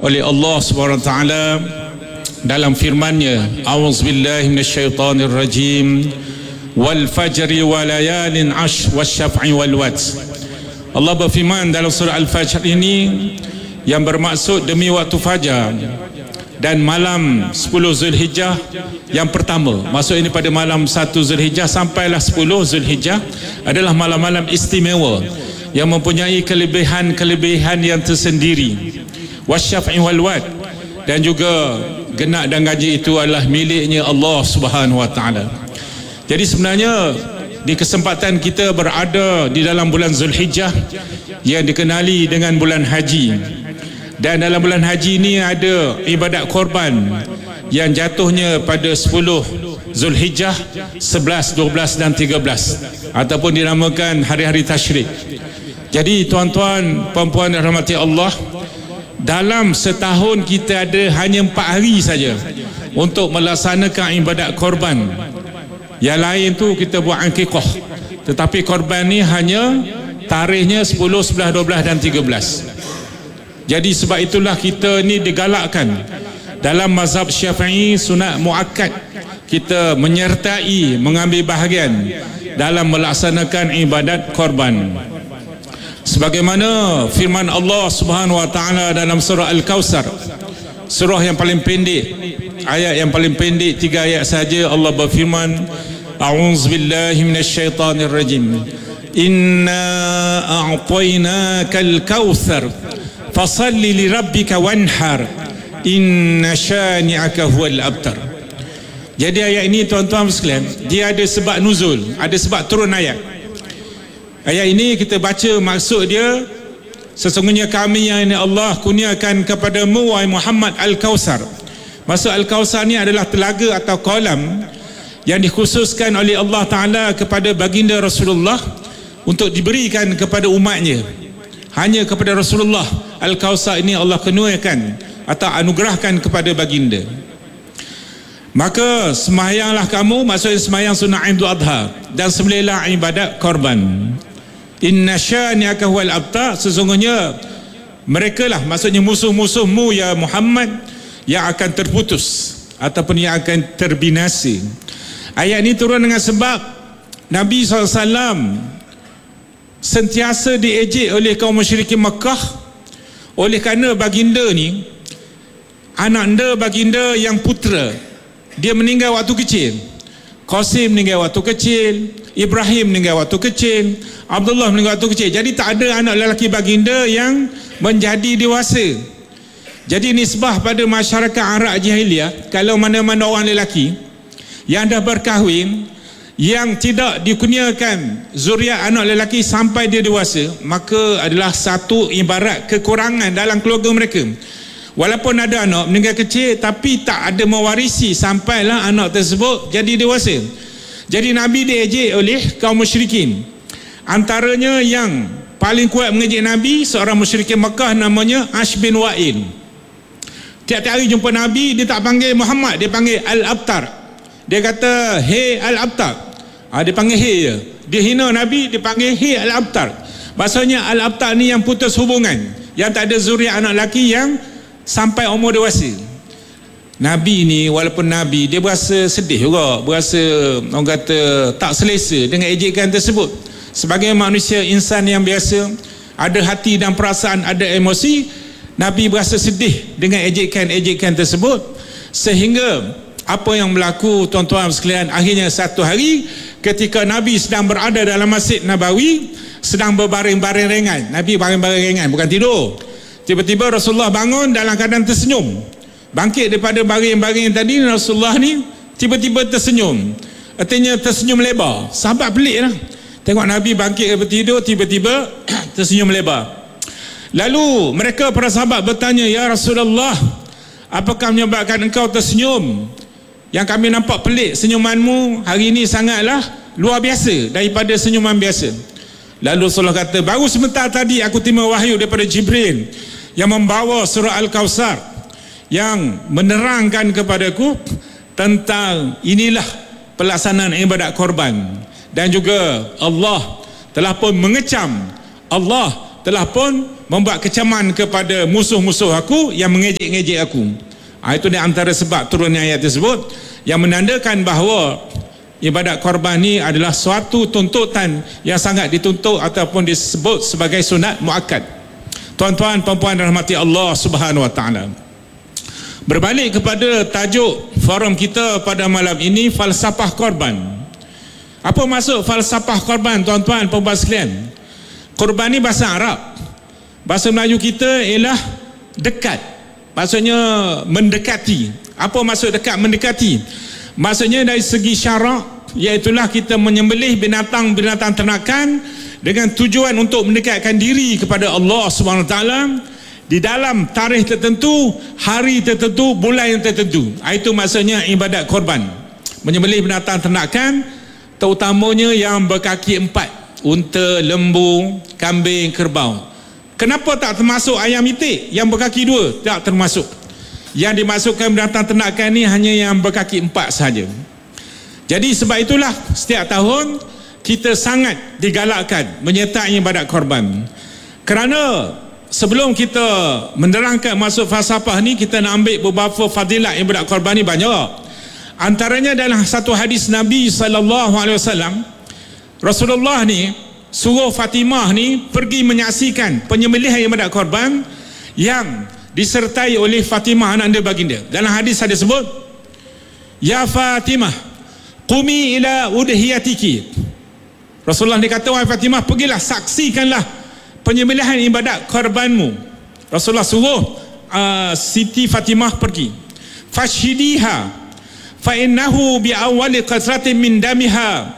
oleh Allah Subhanahu wa taala dalam firman-Nya, a'udzubillahi minasyaitonir rajim, wal fajri wa layalin ash wasyaf'i wal watr. Allah berfirman dalam surah Al-Fajr ini yang bermaksud demi waktu fajar dan malam 10 Zulhijjah yang pertama. Maksud ini pada malam 1 Zulhijjah sampailah 10 Zulhijjah adalah malam-malam istimewa yang mempunyai kelebihan-kelebihan yang tersendiri. Wasyaf'i wal watr, dan juga genak dan ganjil itu adalah miliknya Allah Subhanahu wa taala. Jadi sebenarnya di kesempatan kita berada di dalam bulan Zulhijjah yang dikenali dengan bulan haji, dan dalam bulan haji ini ada ibadat korban yang jatuhnya pada 10 Zulhijjah, 11, 12 dan 13, ataupun dinamakan hari-hari tasyrik. Jadi tuan-tuan, puan-puan yang rahmati Allah, dalam setahun kita ada hanya 4 hari saja untuk melaksanakan ibadat korban. Yang lain tu kita buat akikah, tetapi korban ni hanya tarikhnya 10, 11, 12 dan 13. Jadi sebab itulah kita ni digalakkan dalam mazhab Syafi'i sunat muakkad kita menyertai, mengambil bahagian dalam melaksanakan ibadat korban. Sebagaimana firman Allah Subhanahu wa taala dalam surah Al-Kautsar, surah yang paling pendek, ayat yang paling pendek, 3 ayat saja. Allah berfirman, a'udzubillahi minasyaitonir rajim, inna a'tainakal kautsar fasalli lirabbika wanhar inna syani'aka huwal abtar. Jadi ayat ini tuan-tuan sekalian, dia ada sebab nuzul, ada sebab turun ayat. Ayat ini kita baca, maksud dia, sesungguhnya kami yang ini Allah kurniakan kepadamu wahai Muhammad Al-Kautsar. Maksud Al-Kautsar ni adalah telaga atau kolam yang dikhususkan oleh Allah Ta'ala kepada baginda Rasulullah untuk diberikan kepada umatnya. Hanya kepada Rasulullah Al-Kautsar ini Allah kurniakan atau anugerahkan kepada baginda. Maka semayanglah kamu, maksudnya semayang sunnah Idul Adha, dan sembelihlah ibadat korban. Inna syani'aka huwal abtar, sesungguhnya mereka lah, maksudnya musuh-musuhmu ya Muhammad, yang akan terputus ataupun yang akan terbinasa. Ayat ini turun dengan sebab Nabi SAW sentiasa diejek oleh kaum musyrikin Makkah, oleh kerana baginda ni, anak baginda yang putera, dia meninggal waktu kecil. Qasim meninggal waktu kecil, Ibrahim meninggal waktu kecil, Abdullah meninggal waktu kecil. Jadi tak ada anak lelaki baginda yang menjadi dewasa. Jadi nisbah pada masyarakat Arab jahiliah, kalau mana-mana orang lelaki yang dah berkahwin, yang tidak dikurniakan zuriat anak lelaki sampai dia dewasa, maka adalah satu ibarat kekurangan dalam keluarga mereka. Walaupun ada anak meninggal kecil, tapi tak ada mewarisi sampailah anak tersebut jadi dewasa. Jadi Nabi diejek oleh kaum musyrikin. Antaranya yang paling kuat mengejek Nabi, seorang musyrikin Makkah namanya Ash bin Wa'il. Tiap-tiap hari jumpa Nabi, dia tak panggil Muhammad, dia panggil Al-Abtar. Dia kata, hey Al-Abtar. Dia panggil hey je. Dia hina Nabi, dia panggil hey Al-Abtar. Maksudnya Al-Abtar ni yang putus hubungan, yang tak ada zuriat anak lelaki yang sampai umur dewasa. Nabi ni walaupun Nabi, dia berasa sedih juga, berasa orang kata tak selesa dengan ejekan tersebut. Sebagai manusia insan yang biasa, ada hati dan perasaan, ada emosi, Nabi berasa sedih dengan ejekan-ejekan tersebut. Sehingga apa yang berlaku tuan-tuan sekalian, akhirnya satu hari ketika Nabi sedang berada dalam Masjid Nabawi, sedang berbaring-baring ringan. Nabi baring-baring ringan, bukan tidur. Tiba-tiba Rasulullah bangun dalam keadaan tersenyum. Bangkit daripada baring-baring tadi, Rasulullah ni tiba-tiba tersenyum. Artinya tersenyum lebar. Sahabat pelik lah. Tengok Nabi bangkit daripada tidur, tiba-tiba tersenyum lebar. Lalu mereka, para sahabat bertanya, ya Rasulullah, apakah menyebabkan engkau tersenyum? Yang kami nampak pelik senyumanmu hari ini sangatlah luar biasa daripada senyuman biasa. Lalu Rasulullah kata, baru sebentar tadi aku terima wahyu daripada Jibril yang membawa surah Al-Kautsar yang menerangkan kepadaku tentang inilah pelaksanaan ibadat korban. Dan juga Allah telah pun mengecam, Allah telah pun membuat kecaman kepada musuh-musuh aku yang mengejek-ngejek aku. Itu di antara sebab turunnya ayat tersebut yang menandakan bahawa ibadat korban ni adalah suatu tuntutan yang sangat dituntut ataupun disebut sebagai sunat muakkad. Tuan-tuan, puan-puan rahmati Allah Subhanahu wa taala. Berbalik kepada tajuk forum kita pada malam ini, falsafah korban. Apa maksud falsafah korban, tuan-tuan, puan-puan sekalian? Korban ni bahasa Arab. Bahasa Melayu kita ialah dekat. Maksudnya mendekati. Apa maksud dekat mendekati? Maksudnya dari segi syarak, iaitulah kita menyembelih binatang-binatang ternakan dengan tujuan untuk mendekatkan diri kepada Allah SWT di dalam tarikh tertentu, hari tertentu, bulan yang tertentu. Itu maksudnya ibadat korban. Menyembelih binatang ternakan, terutamanya yang berkaki 4, unta, lembu, kambing, kerbau. Kenapa tak termasuk ayam itik yang berkaki 2? Tak termasuk. Yang dimasukkan binatang ternakan ni hanya yang berkaki 4 sahaja. Jadi sebab itulah setiap tahun kita sangat digalakkan menyertai ibadat korban. Kerana sebelum kita menerangkan maksud falsafah ni, kita nak ambil beberapa fadilat ibadat korban ni banyak. Antaranya dalam satu hadis Nabi SAW, Rasulullah ni suruh Fatimah ni pergi menyaksikan penyembelihan ibadat korban yang disertai oleh Fatimah ananda baginda. Dalam hadis ada sebut, ya Fatimah, qumi ila udhiyatiki. Rasulullah dia kata, wahai Fatimah, pergilah saksikanlah penyembelihan ibadat korbanmu. Rasulullah suruh Siti Fatimah pergi. Fashhidiha fa innahu bi awwali qatratin min damiha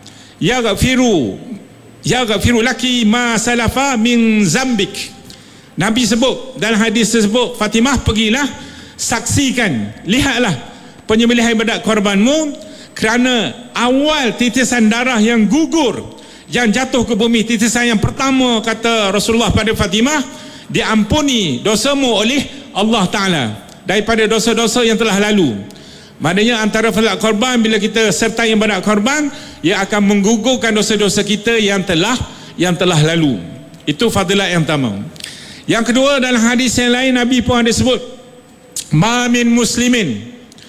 yaghfiru laki ma salafa min zambik. Nabi sebut dalam hadis tersebut, Fatimah pergilah saksikan, lihatlah penyembelihan ibadat korbanmu, kerana awal titisan darah yang gugur, yang jatuh ke bumi, titisan yang pertama, kata Rasulullah pada Fatimah, diampuni dosamu oleh Allah Ta'ala daripada dosa-dosa yang telah lalu. Maknanya antara fadilat korban, bila kita sertai ibadat korban, ia akan menggugurkan dosa-dosa kita yang telah lalu. Itu fadilat yang pertama. Yang kedua, dalam hadis yang lain Nabi pun ada sebut, ma min muslimin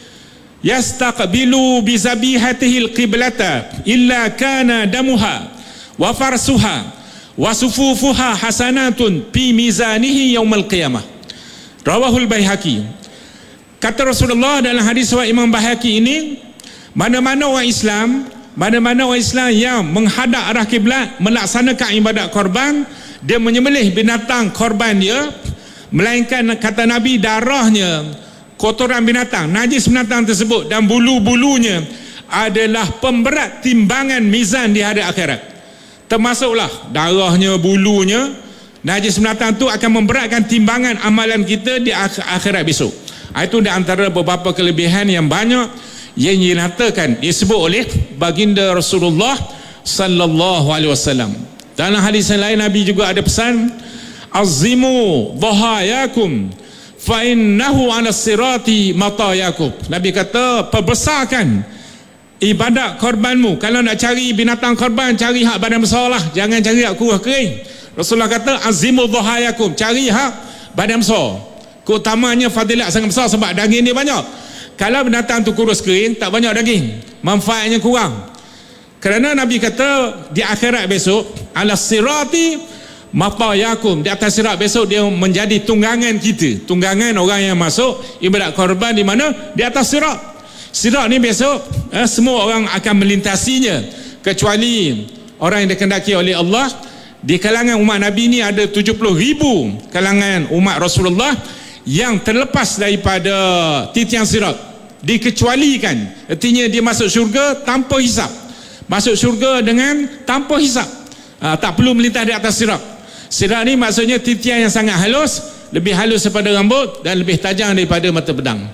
yastaqbilu bi zabihatihi alqiblata illa kana damuha wa farsuha wa sufufuha hasanatun fi mizanihi yaumal qiyamah. Rawahul Baihaqi. Kata Rasulullah dalam hadis riwayat Imam Baihaqi ini, mana-mana orang Islam yang menghadap arah kiblat melaksanakan ibadat korban, dia menyembelih binatang korban dia, melainkan kata Nabi, darahnya, kotoran binatang, najis binatang tersebut dan bulu-bulunya adalah pemberat timbangan mizan di hari akhirat. Termasuklah darahnya, bulunya, najis binatang itu akan memberatkan timbangan amalan kita di akhirat besok. Itu di antara beberapa kelebihan yang banyak yang dinyatakan, disebut oleh baginda Rasulullah sallallahu alaihi wasallam. Dalam hadis yang lain Nabi juga ada pesan, azimu dhahayakum fa innahu 'ala sirati matayakum. Nabi kata, perbesarkan ibadat korbanmu. Kalau nak cari binatang korban, cari hak badan besar lah, jangan cari hak kurus kering. Rasulullah kata, azimu dhahayakum, cari hak badan besar. Keutamanya fadilat sangat besar sebab daging dia banyak. Kalau binatang tu kurus kering, tak banyak daging, manfaatnya kurang. Kerana Nabi kata di akhirat besok, ala sirati matayakum, di atas sirat besok dia menjadi tunggangan kita, tunggangan orang yang masuk ibadat korban. Di mana? Di atas sirat. Sirat ni besok semua orang akan melintasinya, kecuali orang yang dikehendaki oleh Allah. Di kalangan umat Nabi ni ada 70,000 kalangan umat Rasulullah yang terlepas daripada titian sirat, dikecualikan. Artinya dia masuk syurga tanpa hisap, masuk syurga dengan tanpa hisap, tak perlu melintas di atas sirat. Sirat ni maksudnya titian yang sangat halus, lebih halus daripada rambut dan lebih tajam daripada mata pedang.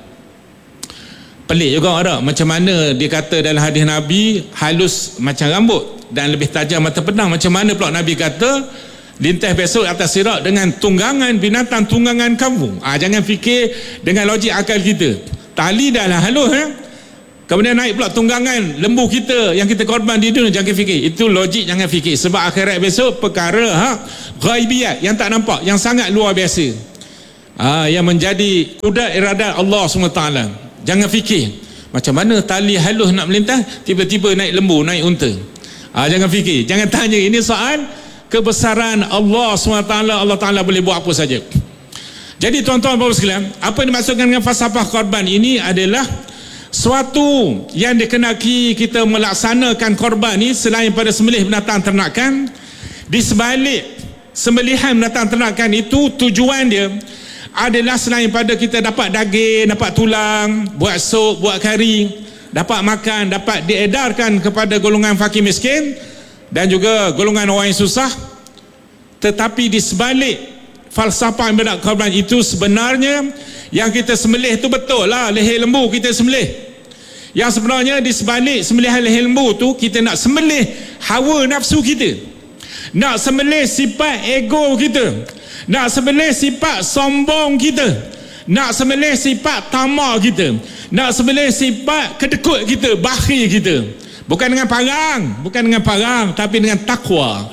Pelik juga ada macam mana dia kata dalam hadis Nabi halus macam rambut dan lebih tajam mata pedang. Macam mana pula Nabi kata lintas besok atas sirat dengan tunggangan binatang, tunggangan kamu? Jangan fikir dengan logik akal kita. Tali dah lah halus, Kemudian naik pula tunggangan lembu kita yang kita korban di dunia. Jangan fikir, itu logik, jangan fikir. Sebab akhirat besok perkara ghaibiyat, yang tak nampak, yang sangat luar biasa, yang menjadi kudrat iradat Allah SWT. Jangan fikir macam mana tali halus nak melintas, tiba-tiba naik lembu, naik unta. Jangan fikir, jangan tanya. Ini soal kebesaran Allah SWT. Allah Ta'ala boleh buat apa saja. Jadi tuan-tuan bapak sekalian, apa yang dimaksudkan dengan falsafah korban ini adalah suatu yang dikenaki kita melaksanakan korban ni selain pada sembelih binatang ternakan. Di sebalik sembelihan binatang ternakan itu, tujuan dia adalah selain pada kita dapat daging, dapat tulang, buat sup, buat kari, dapat makan, dapat diedarkan kepada golongan fakir miskin dan juga golongan orang yang susah. Tetapi di sebalik falsafah ibadat korban itu, sebenarnya yang kita sembelih itu betul lah leher lembu kita sembelih. Yang sebenarnya di sebalik sembelihan leher lembu tu, kita nak sembelih hawa nafsu kita, nak sembelih sifat ego kita, nak sembelih sifat sombong kita, nak sembelih sifat tamak kita, nak sembelih sifat kedekut kita, bakhil kita. Bukan dengan parang, tapi dengan takwa,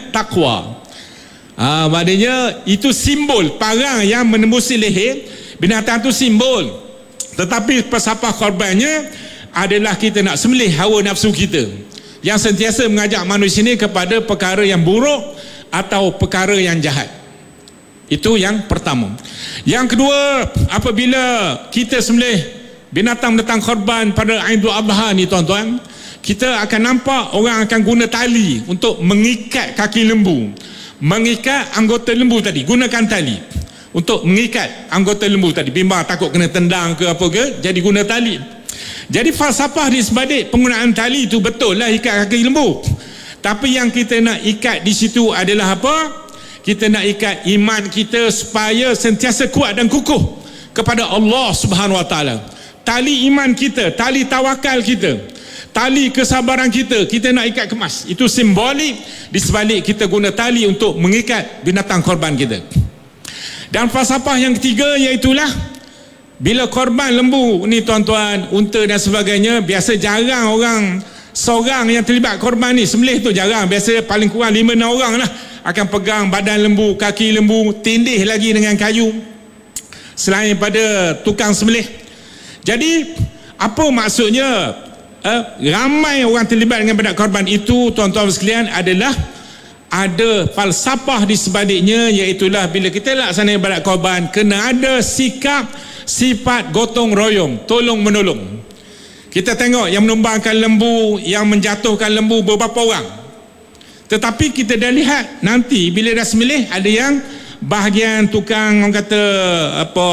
maknanya itu simbol. Parang yang menembusi leher binatang itu simbol, tetapi falsafah korbannya adalah kita nak sembelih hawa nafsu kita yang sentiasa mengajak manusia ini kepada perkara yang buruk atau perkara yang jahat. Itu yang pertama. Yang kedua, apabila kita sembelih binatang korban pada Aidul Adha ni tuan-tuan, kita akan nampak orang akan guna tali untuk mengikat kaki lembu, mengikat anggota lembu tadi, gunakan tali untuk mengikat anggota lembu tadi. Bimbang takut kena tendang ke apa ke, jadi guna tali. Jadi falsafah di sebalik penggunaan tali itu betul lah ikat kaki lembu. Tapi yang kita nak ikat di situ adalah apa? Kita nak ikat iman kita supaya sentiasa kuat dan kukuh kepada Allah Subhanahu Wa Taala. Tali iman kita, tali tawakal kita, tali kesabaran kita, kita nak ikat kemas. Itu simbolik di sebalik kita guna tali untuk mengikat binatang korban kita. Dan falsafah yang ketiga iaitulah bila korban lembu ni tuan-tuan, unta dan sebagainya, biasa jarang orang seorang yang terlibat korban ni sembelih tu, jarang. Biasa paling kurang 5-6 orang lah akan pegang badan lembu, kaki lembu, tindih lagi dengan kayu, selain pada tukang sembelih. Jadi apa maksudnya ramai orang terlibat dengan ibadat korban itu tuan-tuan sekalian adalah ada falsafah di sebaliknya, iaitulah bila kita laksana ibadat korban kena ada sikap sifat gotong royong, tolong menolong. Kita tengok yang menumbangkan lembu, yang menjatuhkan lembu beberapa orang, tetapi kita dah lihat nanti bila dah sembelih ada yang bahagian tukang orang kata apa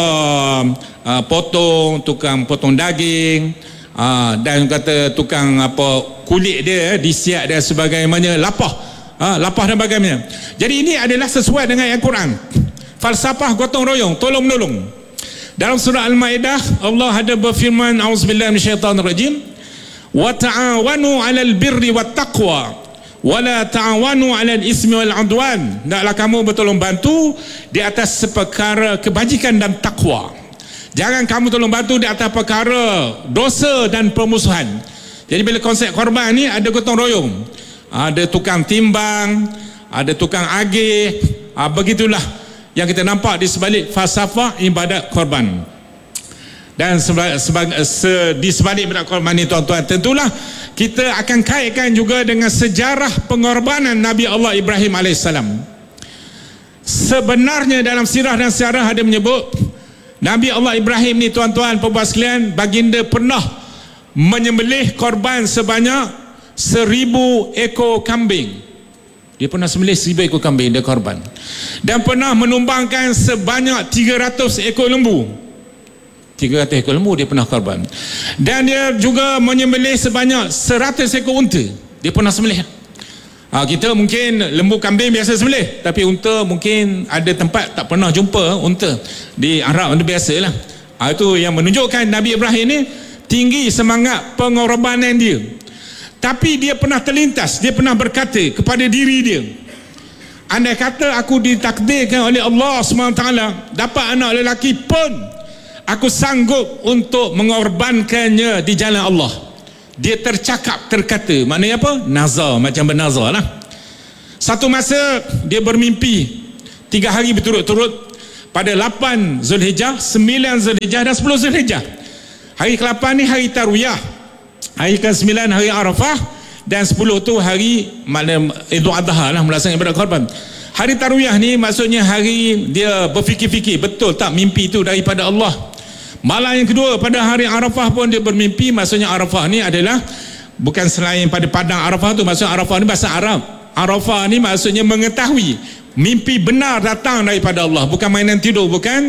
tukang potong daging, dan kata tukang apa kulit dia disiap dan sebagainya, lapah dan sebagainya. Jadi ini adalah sesuai dengan Al-Quran, falsafah gotong royong, tolong menolong. Dalam surah Al-Maidah Allah ada berfirman, auzubillahi minasyaitanirrajim, wa ta'awanu 'alal birri wat taqwa wa la ta'awanu 'alal ismi wal 'udwan. Hendaklah kamu bertolong bantu di atas perkara kebajikan dan takwa. Jangan kamu tolong bantu di atas perkara dosa dan permusuhan. Jadi bila konsep korban ni ada gotong royong, ada tukang timbang, ada tukang agih, begitulah yang kita nampak di sebalik falsafah ibadat korban. Dan di sebalik ibadat korban ini tuan-tuan, tentulah kita akan kaitkan juga dengan sejarah pengorbanan Nabi Allah Ibrahim AS. Sebenarnya dalam sirah dan sejarah ada menyebut Nabi Allah Ibrahim ni tuan-tuan perempuan sekalian, baginda pernah menyembelih korban sebanyak 1000 ekor kambing. Dia pernah sembelih 1000 ekor kambing, dia korban. Dan pernah menumbangkan sebanyak 300 ekor lembu. 300 ekor lembu dia pernah korban. Dan dia juga menyembelih sebanyak 100 ekor unta. Dia pernah sembelih. Kita mungkin lembu kambing biasa sembelih, tapi unta mungkin ada tempat tak pernah jumpa unta. Di Arab itu biasalah. Itu yang menunjukkan Nabi Ibrahim ni tinggi semangat pengorbanan dia. Tapi dia pernah terlintas, dia pernah berkata kepada diri dia, andai kata aku ditakdirkan oleh Allah SWT dapat anak lelaki pun, aku sanggup untuk mengorbankannya di jalan Allah. Dia terkata, maknanya apa? Nazar, macam bernazar lah. Satu masa dia bermimpi 3 hari berturut-turut pada 8 Zulhijjah, 9 Zulhijjah dan 10 Zulhijjah. Hari ke-8 ni hari Tarwiyah, hari ke-9 hari Arafah, dan 10 tu hari Idul Adha lah, melaksanakan ibadat korban. Hari Tarwiyah ni maksudnya hari dia berfikir-fikir, betul tak mimpi itu daripada Allah. Malam yang kedua pada hari Arafah pun dia bermimpi, maksudnya Arafah ni adalah bukan selain pada padang Arafah tu, maksudnya Arafah ni bahasa Arab. Arafah ni maksudnya mengetahui mimpi benar datang daripada Allah, bukan mainan tidur,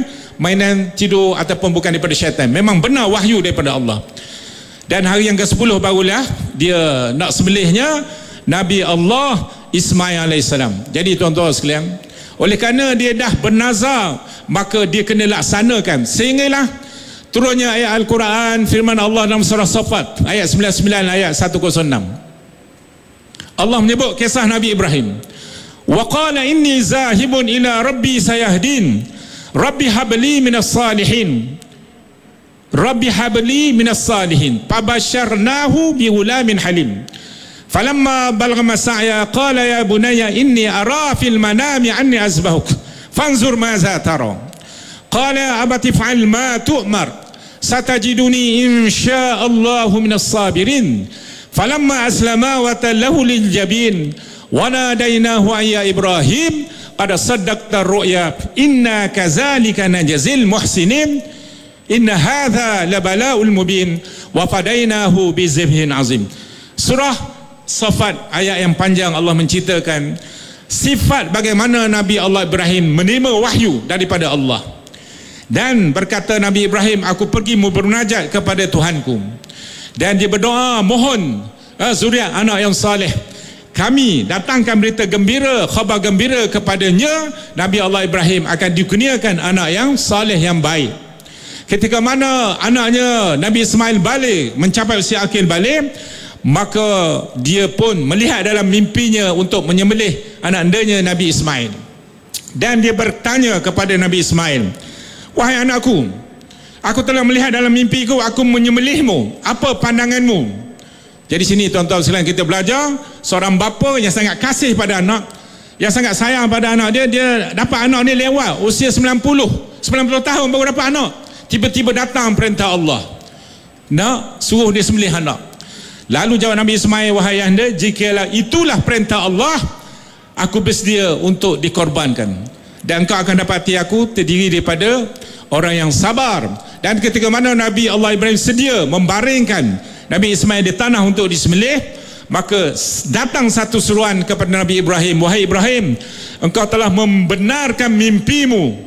ataupun bukan daripada syaitan, memang benar wahyu daripada Allah. Dan hari yang ke-10 barulah dia nak sembelihnya Nabi Allah Ismail AS. Jadi tuan-tuan sekalian, oleh kerana dia dah bernazar, maka dia kena laksanakan, sehinggalah turunnya ayat Al-Quran, firman Allah dalam surah Safat ayat 99 ayat 106. Allah menyebut kisah Nabi Ibrahim. Wa qala inni zahibun ila rabbi sayahdin. Rabbi habli minas salihin. Rabbi habli minas salihin. Fabasyarnahu bi ghulamin halim. Falamma balagha mas'aya qala ya bunayya inni ara fil manami anni azbahuk fanzur madza tara. Qala abati fa'al ma tu'mar satajiduni insya'allahu minas sabirin. Falamma aslama wa tallahu lil jabin wa nadainahu ya Ibrahim qad saddaqta ar-ru'ya inna kadzalika najzil muhsinin inna hadza labala'ul mubin wa fadainahu bizibhin azim. Surah Safat ayat yang panjang, Allah menceritakan sifat bagaimana Nabi Allah Ibrahim menerima wahyu daripada Allah. Dan berkata Nabi Ibrahim, aku pergi bermunajat kepada Tuhanku, dan dia berdoa mohon zuriat anak yang saleh. Kami datangkan berita gembira, khabar gembira kepadanya, Nabi Allah Ibrahim akan dikurniakan anak yang saleh yang baik. Ketika mana anaknya Nabi Ismail balik, mencapai usia akil balik, maka dia pun melihat dalam mimpinya untuk menyembelih anak andanya Nabi Ismail. Dan dia bertanya kepada Nabi Ismail, wahai anakku, aku telah melihat dalam mimpiku aku menyembelihmu, apa pandanganmu? Jadi sini tuan-tuan sekalian, kita belajar seorang bapa yang sangat kasih pada anak, yang sangat sayang pada anak dia. Dia dapat anak ni lewat usia 90 tahun baru dapat anak. Tiba-tiba datang perintah Allah, nak suruh dia sembelih anak. Lalu jawab Nabi Ismail, wahai ayahanda, jikalau itulah perintah Allah, aku bersedia untuk dikorbankan, dan kau akan dapati aku terdiri daripada orang yang sabar. Dan ketika mana Nabi Allah Ibrahim sedia membaringkan Nabi Ismail di tanah untuk disembelih, maka datang satu seruan kepada Nabi Ibrahim, wahai Ibrahim, engkau telah membenarkan mimpimu,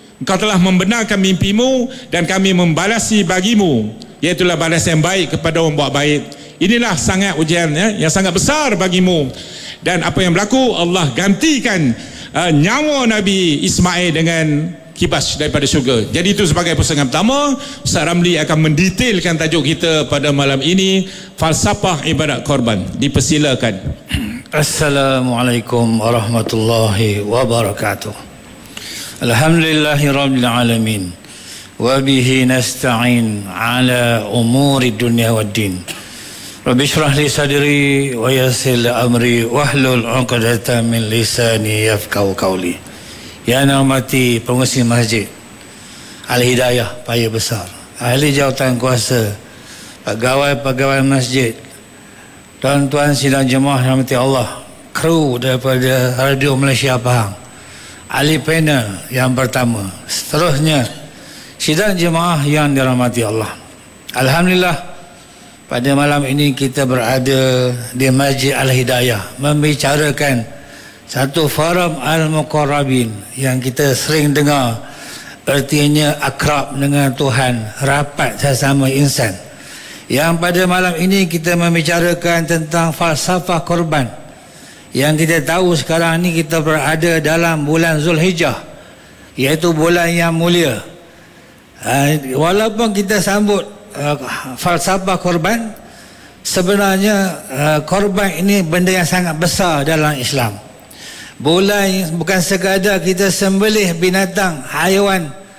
dan kami membalasi bagimu, iaitulah balas yang baik kepada orang buat baik. Inilah sangat ujian yang sangat besar bagimu. Dan apa yang berlaku, Allah gantikan nyawa Nabi Ismail dengan kibas daripada syurga. Jadi itu sebagai pusingan pertama. Ustaz Ramli akan mendetailkan tajuk kita pada malam ini, falsafah ibadat korban. Dipersilakan. Assalamualaikum warahmatullahi wabarakatuh. Alhamdulillahirabbil alamin. Wa bihi nasta'in ala umuri dunya waddin. Rabbi shrah li sadri wa yassir li amri wahlul 'uqdatam min lisani yafqahu qawli. Yang hormati pengurusi masjid Al-Hidayah Paya Besar, ahli jawatan kuasa, pegawai-pegawai masjid, tuan-tuan sidang jemaah yang dirahmati Allah, kru daripada Radio Malaysia Pahang, ahli panel yang pertama, seterusnya sidang jemaah yang dirahmati Allah. Alhamdulillah, pada malam ini kita berada di Masjid Al-Hidayah membicarakan satu forum Al-Muqarrabin yang kita sering dengar artinya akrab dengan Tuhan, rapat sesama insan. Yang pada malam ini kita membicarakan tentang falsafah korban. Yang kita tahu sekarang ini kita berada dalam bulan Zulhijjah, iaitu bulan yang mulia. Walaupun kita sambut falsafah korban, sebenarnya korban ini benda yang sangat besar dalam Islam. Bulan bukan sekadar kita sembelih binatang, haiwan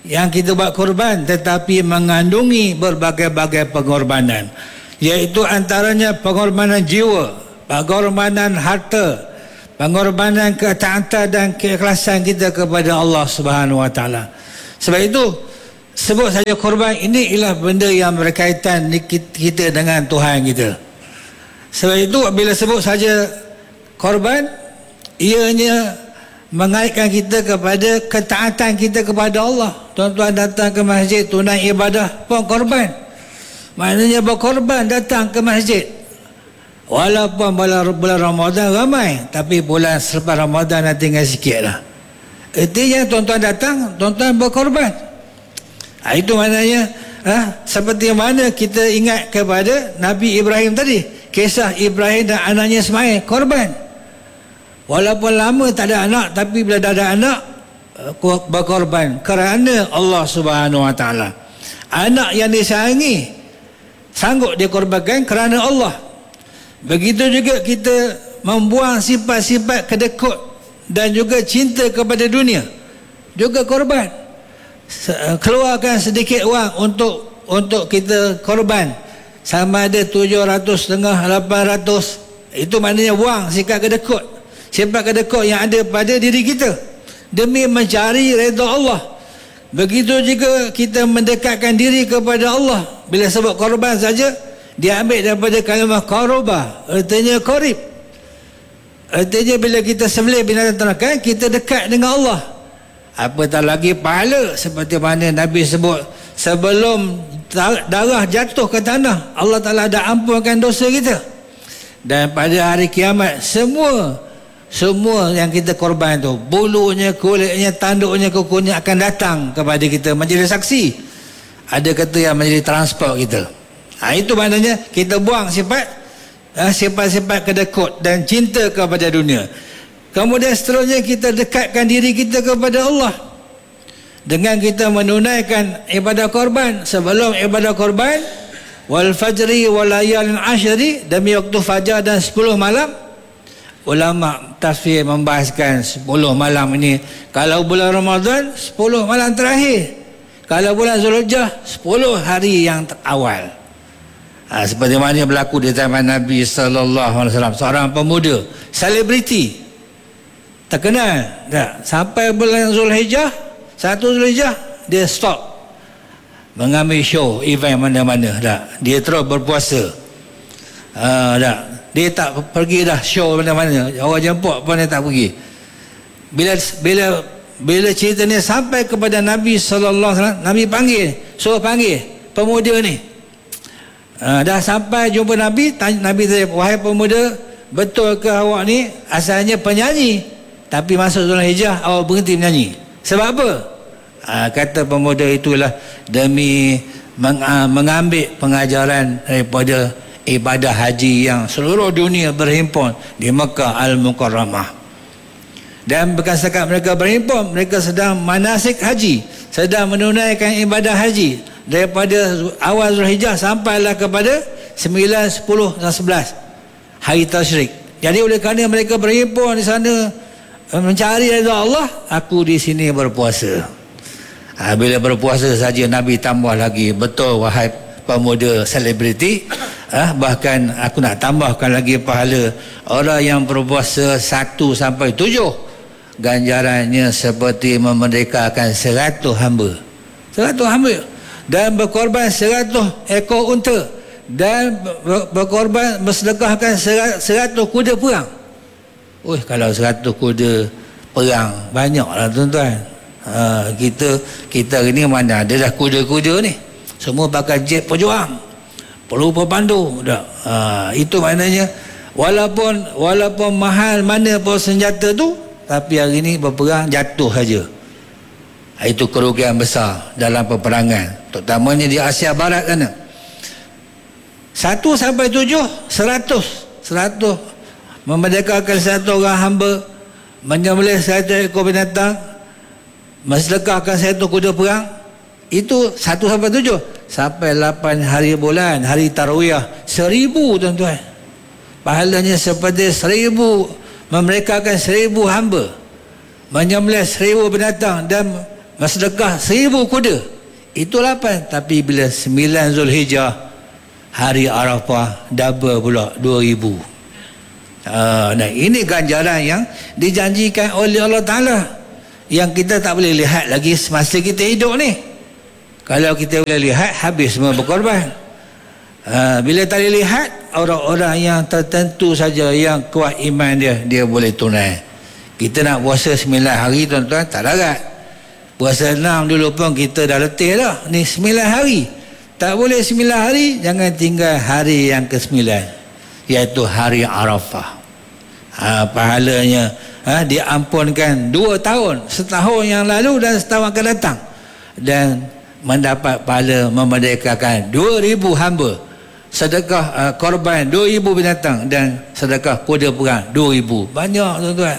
yang kita buat korban, tetapi mengandungi berbagai-bagai pengorbanan, iaitu antaranya pengorbanan jiwa, pengorbanan harta, pengorbanan ketaatan dan keikhlasan kita kepada Allah Subhanahu Wa Taala. Sebab itu sebut saja korban ini ialah benda yang berkaitan kita dengan Tuhan kita. Sebab itu bila sebut saja korban, ianya mengaitkan kita kepada ketaatan kita kepada Allah. Tuan-tuan datang ke masjid tunai ibadah pun korban. Maknanya berkorban datang ke masjid. Walaupun bulan Ramadan ramai, tapi bulan selepas Ramadan dah tinggal sikit lah. Artinya tuan-tuan datang, tuan-tuan berkorban. Itu maknanya seperti mana kita ingat kepada Nabi Ibrahim tadi, kisah Ibrahim dan anaknya Ismail, korban. Walaupun lama tak ada anak, tapi bila dah ada anak, berkorban kerana Allah Subhanahu Wa Taala. Anak yang disayangi sanggup dikorbankan kerana Allah. Begitu juga kita membuang sifat-sifat kedekut dan juga cinta kepada dunia, juga korban. Keluarkan sedikit wang untuk kita korban, sama ada 700 setengah 800. Itu maknanya wang, sikap kedekut, sifat kedekut yang ada pada diri kita demi mencari redha Allah. Begitu juga kita mendekatkan diri kepada Allah. Bila sebut korban saja, dia ambil daripada kalimah qarabah, artinya qarib. Artinya bila kita sembelih binatang ternakan, kita dekat dengan Allah. Apatah lagi pahala, seperti mana Nabi sebut, sebelum darah jatuh ke tanah, Allah Ta'ala dah ampunkan dosa kita. Dan pada hari kiamat, semua yang kita korban tu, bulunya, kulitnya, tanduknya, kukunya akan datang kepada kita menjadi saksi. Ada kata yang menjadi transport kita. Itu maknanya kita buang sifat-sifat kedekut dan cinta kepada dunia. Kemudian seterusnya kita dekatkan diri kita kepada Allah dengan kita menunaikan ibadah korban. Sebelum ibadah korban, wal fajri wal layalin ashri, demi waktu fajar dan 10 malam. Ulama tafsir membahaskan 10 malam ini, kalau bulan Ramadan 10 malam terakhir, kalau bulan Zulhijjah 10 hari yang awal. Seperti mana yang berlaku di zaman Nabi sallallahu alaihi wasallam, seorang pemuda selebriti terkenal tak? Sampai bulan Zulhijjah, 1 Zulhijjah dia stop mengambil show event mana-mana tak? Dia terus berpuasa. Tak? Dia tak pergi dah show mana-mana, orang jemput pun dia tak pergi. Bila cerita ni sampai kepada Nabi sallallahu alaihi wasallam, Nabi suruh panggil pemuda ni. Dah sampai jumpa Nabi, Nabi tanya, wahai pemuda, betul ke awak ni asalnya penyanyi, tapi masuk Zulhijjah awak berhenti menyanyi? Sebab apa? Kata pemuda itulah demi mengambil pengajaran daripada ibadah haji yang seluruh dunia berhimpun di Mekah Al-Mukarramah. Dan bukan setakat mereka berhimpun, mereka sedang manasik haji, sedang menunaikan ibadah haji daripada awal Zulhijjah sampailah kepada 9, 10 dan 11 hari tasyrik. Jadi oleh kerana mereka berhimpun di sana mencari redha Allah, aku di sini berpuasa. Bila berpuasa saja Nabi tambah lagi, betul wahai pemuda selebriti, bahkan aku nak tambahkan lagi pahala orang yang berpuasa 1 sampai 7, ganjarannya seperti memerdekakan 100 hamba. 100 hamba. Dan berkorban 100 ekor unta, dan berkorban bersedekahkan 100 kuda perang. Kalau 100 kuda perang banyaklah tuan-tuan. Kita ini mana ada dah kuda-kuda ni, semua pakai jet pejuang, perlu pepandu dah. Itu maknanya walaupun mahal mana pun senjata tu, tapi hari ni berperang jatuh saja. Itu kerugian besar dalam peperangan, terutamanya di Asia Barat sana. 1 sampai 7, 100 memerdekakan 100 orang hamba, menyembelih 100 ekor binatang, mensedekahkan 100 kuda perang. Itu 1 sampai 7. Sampai 8 hari bulan, hari tarawih, 1000 tuan-tuan. Pahalanya seperti 1000, memerdekakan 1000 hamba, menyembelih 1000 binatang, dan sedekah 1000 kuda. Itu 8. Tapi bila 9 Zulhijjah, hari Arafah, double pula 2000. Nah, ini ganjaran yang dijanjikan oleh Allah Ta'ala, yang kita tak boleh lihat lagi semasa kita hidup ni. Kalau kita boleh lihat, habis semua berkorban. Bila tak boleh lihat, orang-orang yang tertentu saja yang kuat iman dia boleh tunai. Kita nak puasa 9 hari tuan-tuan, tak larat. Puasa 6 dulu pun kita dah letih dah. Ni 9 hari. Tak boleh 9 hari, jangan tinggal hari yang ke-9, iaitu hari Arafah. Pahalanya diampunkan 2 tahun, setahun yang lalu dan setahun akan datang. Dan mendapat pahala memerdekakan 2000 hamba. Sedekah korban 2000 binatang, dan sedekah kuda perang 2000. Banyak tuan-tuan.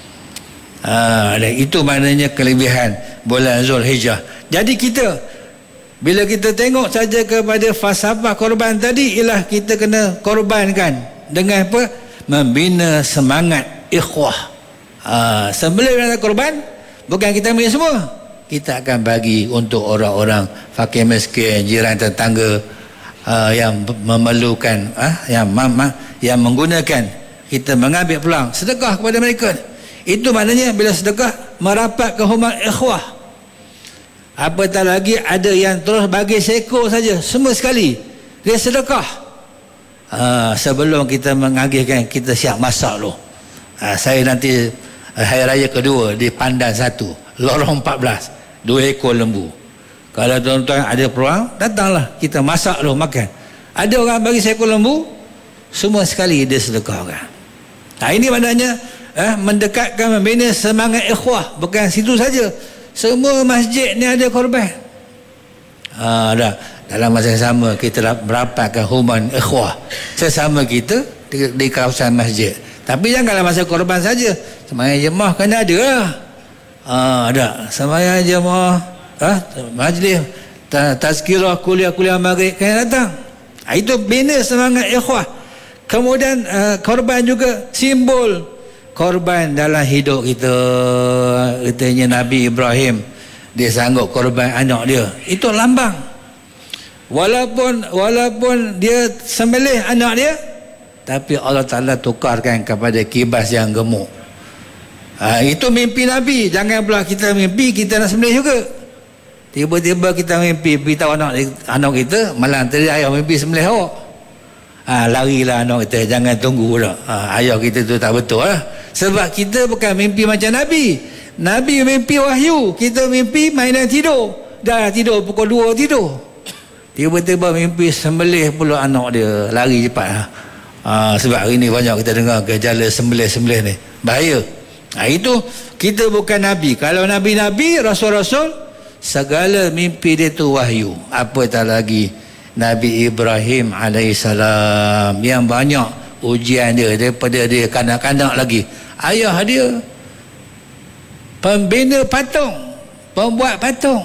Dan itu maknanya kelebihan bulan Zulhijjah. Jadi kita, bila kita tengok saja kepada falsafah korban tadi, ialah kita kena korbankan dengan apa? Membina semangat ikhwah. Sebelum ada korban, bukan kita ambil semua, kita akan bagi untuk orang-orang fakir miskin, jiran tetangga yang memerlukan, yang menggunakan, kita mengambil peluang sedekah kepada mereka. Itu maknanya bila sedekah merapat ke rumah ikhwah. Apatah lagi ada yang terus bagi seko saja, semua sekali dia sedekah. Sebelum kita mengagihkan, kita siap masak dulu. Saya nanti hari raya kedua di Pandan 1, lorong 14, 2 ekor lembu. Kalau tuan-tuan ada peluang, datanglah, kita masak dulu makan. Ada orang bagi seekor lembu, semua sekali dia sedekahkan. Ini maknanya mendekatkan, membina semangat ikhwah. Bukan situ saja, semua masjid ni ada korban. Dalam masa yang sama kita merapatkan human ikhwah sesama kita di kawasan masjid. Tapi janganlah masa korban saja, sembahyang jemaah kena ada lah. Sembahyang jemaah, majlis tazkirah, kuliah maghrib kena datang. Itu bina semangat ikhwah. Kemudian korban juga simbol korban dalam hidup kita. Katanya Nabi Ibrahim, dia sanggup korban anak dia. Itu lambang. Walaupun dia sembelih anak dia, tapi Allah Ta'ala tukarkan kepada kibas yang gemuk. Itu mimpi Nabi. Jangan pula kita mimpi kita nak sembelih juga. Tiba-tiba kita mimpi beritahu anak kita, malam tadi ayah mimpi sembelih awak. Larilah anak kita, jangan tunggu dah. Ayah kita tu tak betul lah. Sebab kita bukan mimpi macam Nabi. Nabi mimpi wahyu, kita mimpi mainan tidur. Dah tidur pukul 2 tidur. Tiba-tiba mimpi sembelih pula anak dia, lari cepat. Sebab hari ni banyak kita dengar gejala sembelih-sembelih ni, bahaya. Itu kita bukan Nabi. Kalau Nabi-Nabi, Rasul-Rasul, segala mimpi dia tu wahyu. Apatah lagi Nabi Ibrahim alaihissalam, yang banyak ujian dia daripada dia kanak-kanak lagi. Ayah dia pembina patung, pembuat patung.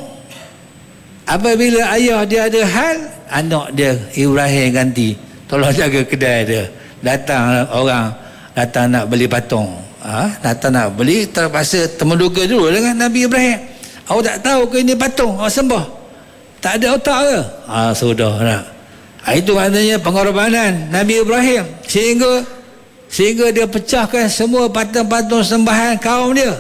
Apabila ayah dia ada hal, anak dia Ibrahim ganti, tolong jaga kedai dia. Datang orang, datang nak beli patung, datang nak beli, terpaksa temenduga dulu dengan Nabi Ibrahim. Awak tak tahu ke ini patung awak sembah? Tak ada otak ke? Sudah nak. Itu maknanya pengorbanan Nabi Ibrahim, sehingga dia pecahkan semua patung-patung sembahan kaum dia.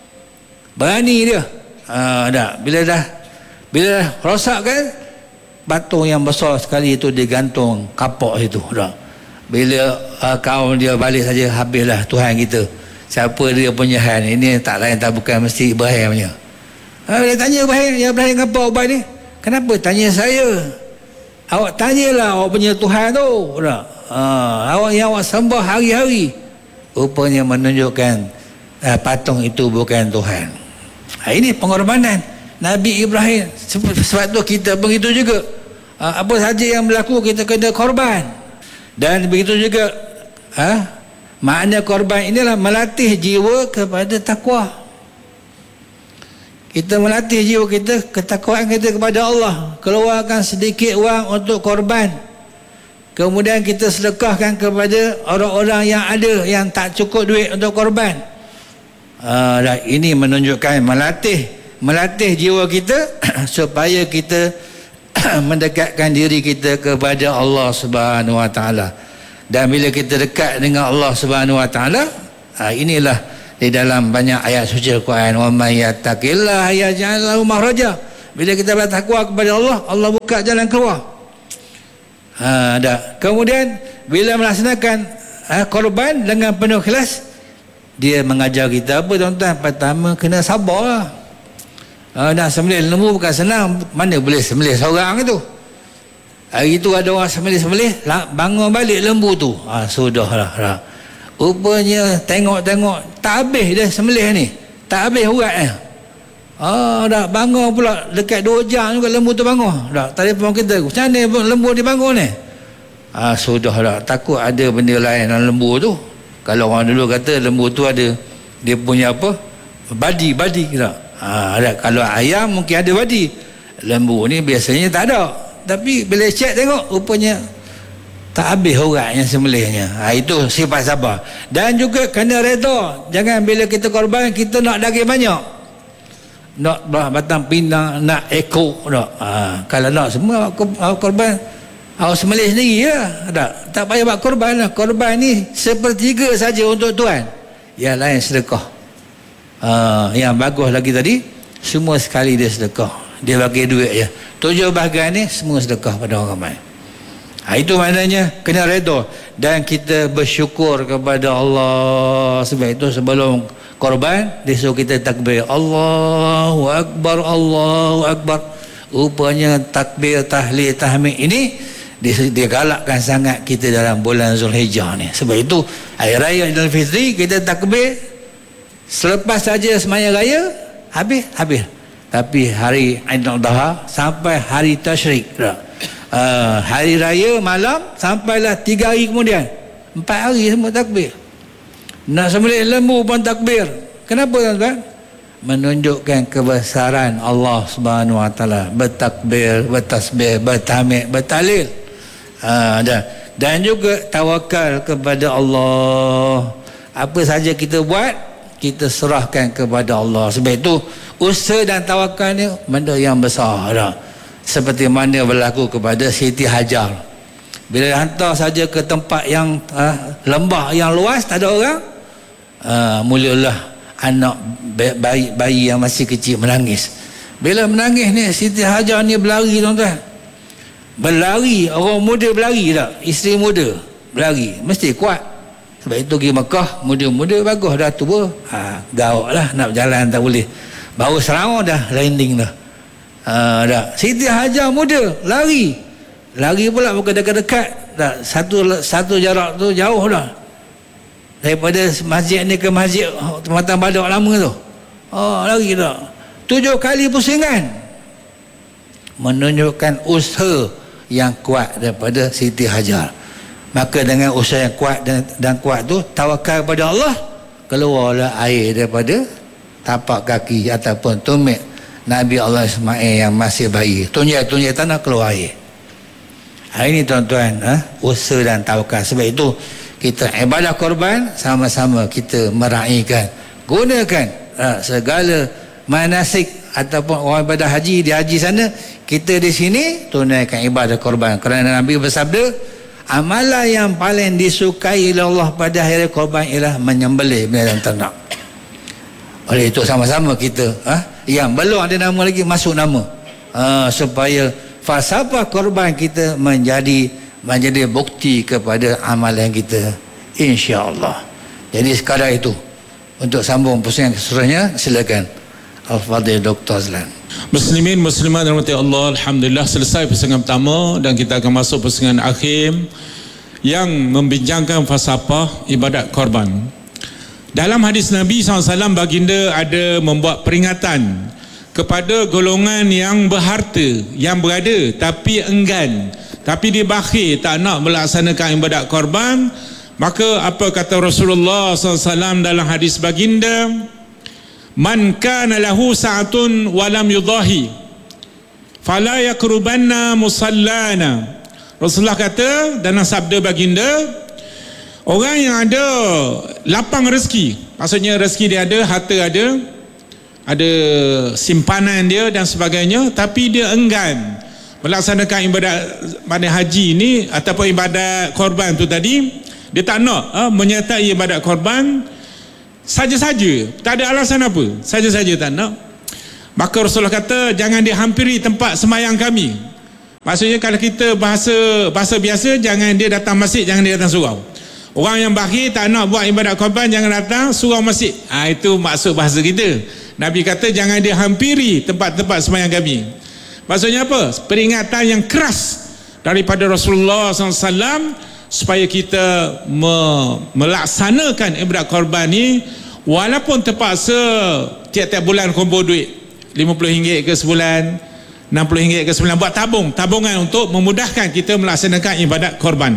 Berani dia. Bila dah rosak kan, patung yang besar sekali itu digantung kapok itu dah. Bila kaum dia balik saja, habislah Tuhan kita. Siapa dia punya hal ini, tak lain tak bukan mesti Ibrahim punya. Dia tanya Ibrahim, ya Ibrahim, apa ubat ni? Kenapa tanya saya? Awak tanyalah awak punya Tuhan tu. Awak yang awak sembah hari-hari, rupanya menunjukkan patung itu bukan Tuhan. Ini pengorbanan Nabi Ibrahim. Sebab tu kita begitu juga. Apa saja yang berlaku kita kena korban. Dan begitu juga makna korban inilah melatih jiwa kepada takwa. Kita melatih jiwa kita, ketakwaan kita kepada Allah. Keluarkan sedikit wang untuk korban, kemudian kita sedekahkan kepada orang-orang yang ada, yang tak cukup duit untuk korban. Ini menunjukkan melatih melatih jiwa kita supaya kita mendekatkan diri kita kepada Allah Subhanahu wa taala. Dan bila kita dekat dengan Allah Subhanahu wa taala, inilah di dalam banyak ayat suci Al-Quran, wa may yattaqillaha yaj'al lahu makhraja. Bila kita bertakwa kepada Allah, Allah buka jalan keluar. Kemudian bila melaksanakan korban dengan penuh ikhlas, dia mengajar kita apa tuan-tuan? Pertama, kena sabarlah. Nak sembelih lembu bukan senang. Mana boleh sembelih seorang itu? Hari itu ada orang sembelih, bangun balik lembu tu, sudahlah. Rupanya tengok-tengok tak habis dia sembelih ni, tak habis uratnya. Dah bangun pula dekat 2 jam juga lembu tu bangun. Dah telefon kita, macam mana lembu dibangun ni? Sudahlah, takut ada benda lain dalam lembu tu. Kalau orang dulu kata lembu tu ada dia punya apa? Badi tak? Kalau ayam mungkin ada badi. Lembu ni biasanya tak ada. Tapi bila cek tengok rupanya tak habis uratnya sembelihnya. Itu sifat sabar. Dan juga kena redha. Jangan bila kita korban kita nak daging banyak, nak batang pinang, nak ekor tak. Kalau nak semua korban awak sembelih sendiri ya. Tak payah buat korban lah. Korban ni 1/3 saja untuk Tuhan, yang lain sedekah. Yang bagus lagi tadi, semua sekali dia sedekah. Dia bagi duit je, 7 bahagian ni semua sedekah pada orang ramai. Itu maknanya kena redha dan kita bersyukur kepada Allah. Sebab itu sebelum korban disuruh kita takbir, Allahu Akbar, Allahu Akbar. Rupanya takbir, tahlil, tahmid ini dia galakkan sangat kita dalam bulan Zulhijjah ni. Sebab itu hari raya Idul Fitri kita takbir selepas saja sembahyang raya habis. Tapi hari Idul Adha sampai hari Tasyrik, hari raya malam sampailah 3 hari kemudian, 4 hari semua takbir. Nak sembelih lembu pun takbir. Kenapa tuan-tuan? Menunjukkan kebesaran Allah Subhanahu wa taala. Bertakbir, bertasbih, bertahmid, bertahlil. Dan juga tawakal kepada Allah. Apa saja kita buat, kita serahkan kepada Allah. Sebab itu usaha dan tawakal ni benda yang besar dah. Seperti mana berlaku kepada Siti Hajar. Bila hantar saja ke tempat yang lembah yang luas, tak ada orang, mulalah anak bayi yang masih kecil menangis. Bila menangis ni, Siti Hajar ni berlari tuan-tuan. Berlari, orang muda berlari tak? Isteri muda berlari, mesti kuat. Sebab itu pergi Mekah, muda-muda bagus, dah tua, gauk lah, nak berjalan tak boleh. Baru Sarawak dah landing dah. Siti Hajar muda lari pula bukan dekat-dekat dah, satu jarak tu jauh dah daripada masjid ni ke masjid Tempatan Badak lama tu. Lari dah 7 kali pusingan, menunjukkan usaha yang kuat daripada Siti Hajar. Maka dengan usaha yang kuat dan kuat tu, tawakal kepada Allah, keluarlah air daripada tapak kaki ataupun tumit Nabi Allah Ismail yang masih bayi. Tunjai tanah keluar air. Hari ini tuan-tuan, usaha dan tawakal. Sebab itu kita ibadah korban sama-sama kita meraihkan, gunakan segala manasik ataupun orang ibadah haji di haji sana, kita di sini tunaikan ibadah korban. Kerana Nabi bersabda, amalan yang paling disukai oleh Allah pada hari korban ialah menyembelih binatang ternak. Oleh itu sama-sama kita yang belum ada nama lagi masuk nama, supaya falsafah korban kita menjadi bukti kepada amalan kita, insya-Allah. Jadi sekadar itu. Untuk sambung pusingan keseluruhannya, silakan Al-Fadhil Dr. Azlan. Muslimin muslimat rahmati Allah, alhamdulillah selesai pusingan pertama dan kita akan masuk pusingan akhir yang membincangkan falsafah ibadat korban. Dalam hadis Nabi SAW, baginda ada membuat peringatan kepada golongan yang berharta, yang berada tapi enggan, tapi dia bakhil, tak nak melaksanakan ibadat korban. Maka apa kata Rasulullah SAW dalam hadis baginda, man kana lahu sa'atun walam yudahi fala yakrubanna musallana. Rasulullah kata dalam sabda baginda, orang yang ada lapang rezeki, maksudnya rezeki dia ada, harta ada, ada simpanan dia dan sebagainya, tapi dia enggan melaksanakan ibadat haji ni ataupun ibadat korban tu tadi. Dia tak nak menyertai ibadat korban, saja-saja, tak ada alasan apa, saja-saja tak nak. Maka Rasulullah kata, jangan dihampiri tempat semayang kami. Maksudnya kalau kita bahasa biasa, jangan dia datang masjid, jangan dia datang surau. Orang yang bakhil tak nak buat ibadat korban, jangan datang surau masjid. Itu maksud bahasa kita. Nabi kata jangan dia hampiri tempat-tempat semayang kami. Maksudnya apa? Peringatan yang keras daripada Rasulullah SAW supaya kita melaksanakan ibadat korban ni, walaupun terpaksa tiap-tiap bulan kumpul duit RM50 ke sebulan, RM60 ke sebulan, buat tabungan untuk memudahkan kita melaksanakan ibadat korban.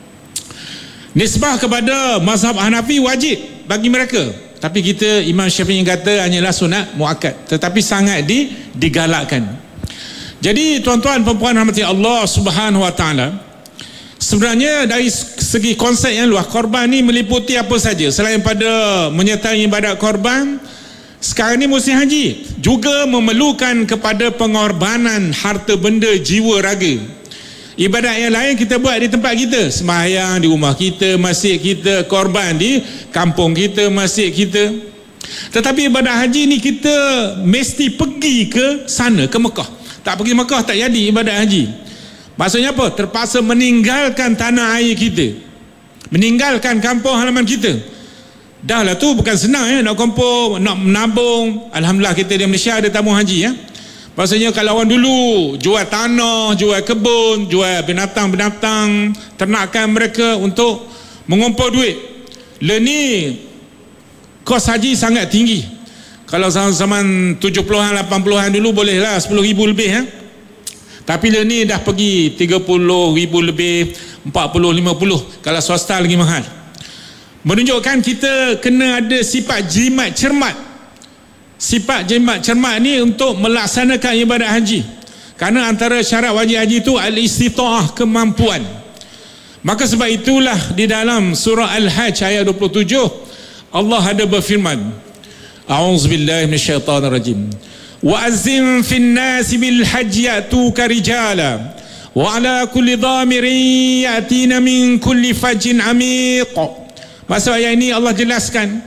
Nisbah kepada mazhab Hanafi wajib bagi mereka, tapi kita Imam Syafi'i kata hanyalah sunat muakkad, tetapi sangat digalakkan. Jadi tuan-tuan perempuan rahmati Allah Subhanahu wa taala, sebenarnya dari segi konsep yang luas, korban ni meliputi apa saja selain pada menyertai ibadat korban. Sekarang ni musim haji juga memerlukan kepada pengorbanan harta benda, jiwa, raga. Ibadat yang lain kita buat di tempat kita, sembahyang di rumah kita, masjid kita, korban di kampung kita, masjid kita. Tetapi ibadat haji ni kita mesti pergi ke sana, ke Mekah. Tak pergi Mekah tak jadi ibadat haji. Maksudnya apa? Terpaksa meninggalkan tanah air kita, meninggalkan kampung halaman kita. Dah lah tu bukan senang nak kumpul, nak menabung. Alhamdulillah kita di Malaysia ada tabung haji Maksudnya kalau orang dulu jual tanah, jual kebun, jual binatang-binatang ternakan mereka untuk mengumpul duit. Le ni kos haji sangat tinggi. Kalau zaman 70-an 80-an dulu bolehlah 10,000 lebih Tapi le ni dah pergi 30,000 lebih, 40, 50. Kalau swasta lagi mahal. Menunjukkan kita kena ada sifat jimat cermat. Sifat jimat cermat ni untuk melaksanakan ibadat haji. Karena antara syarat wajib haji itu al-istita'ah, kemampuan. Maka sebab itulah di dalam surah Al-Hajj ayat 27 Allah ada berfirman, A'udzubillahi minasyaitonirrajim. Wa azzim fin nasi bil hajji ya'tuka rijala wa ala kulli dhamirin ya'tina min kulli fajjin amiq. Maksud ayat ini Allah jelaskan,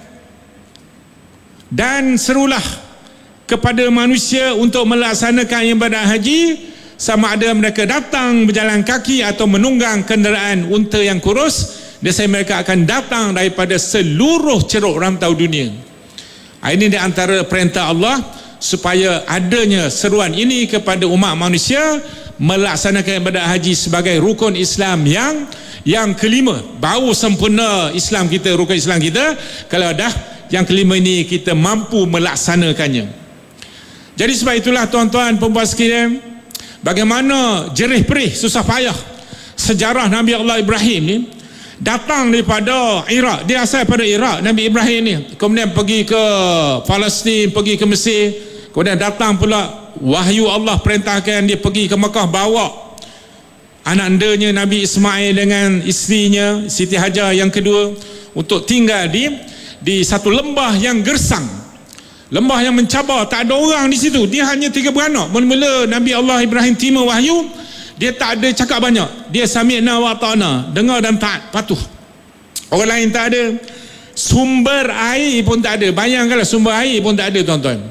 dan serulah kepada manusia untuk melaksanakan ibadat haji, sama ada mereka datang berjalan kaki atau menunggang kenderaan unta yang kurus. Biasanya mereka akan datang daripada seluruh ceruk rantau dunia. Ini di antara perintah Allah supaya adanya seruan ini kepada umat manusia melaksanakan ibadat haji sebagai rukun Islam yang kelima. Baru sempurna Islam kita, rukun Islam kita kalau dah yang kelima ini kita mampu melaksanakannya. Jadi sebab itulah tuan-tuan perempuan sekalian, bagaimana jerih perih susah payah sejarah Nabi Allah Ibrahim ni. Datang daripada Iraq, dia asal pada Iraq Nabi Ibrahim ni, kemudian pergi ke Palestin, pergi ke Mesir, kemudian datang pula wahyu Allah perintahkan dia pergi ke Mekah, bawa anandanya Nabi Ismail dengan isterinya Siti Hajar yang kedua untuk tinggal di satu lembah yang gersang, lembah yang mencabar, tak ada orang di situ. Dia hanya 3 beranak. Mula-mula Nabi Allah Ibrahim terima wahyu, dia tak ada cakap banyak, dia sami'na wa ta'na, dengar dan taat, patuh. Orang lain tak ada, sumber air pun tak ada. Bayangkanlah sumber air pun tak ada tuan-tuan.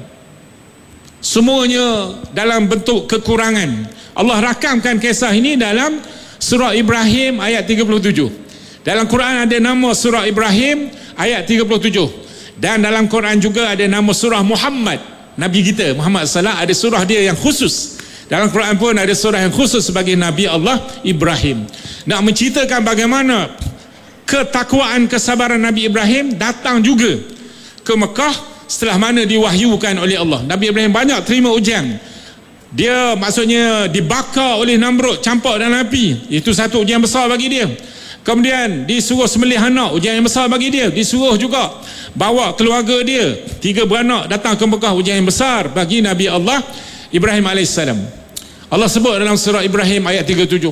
Semuanya dalam bentuk kekurangan. Allah rakamkan kisah ini dalam surah Ibrahim ayat 37. Dalam Quran ada nama surah Ibrahim ayat 37, dan dalam Quran juga ada nama surah Muhammad, Nabi kita Muhammad sallallahu ada surah dia yang khusus. Dalam Quran pun ada surah yang khusus sebagai Nabi Allah Ibrahim, nak menceritakan bagaimana ketakwaan, kesabaran Nabi Ibrahim datang juga ke Mekah setelah mana diwahyukan oleh Allah. Nabi Ibrahim banyak terima ujian. Dia maksudnya dibakar oleh Namrud, campak dalam api, itu satu ujian besar bagi dia. Kemudian disuruh sembelih anak, ujian yang besar bagi dia. Disuruh juga bawa keluarga dia, 3 beranak datang ke Mekah, ujian yang besar bagi Nabi Allah Ibrahim AS. Allah sebut dalam surah Ibrahim ayat 37,